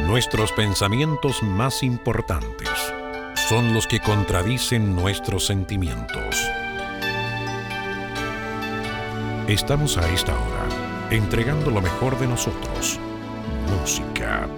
Nuestros pensamientos más importantes son los que contradicen nuestros sentimientos. Estamos a esta hora entregando lo mejor de nosotros. Música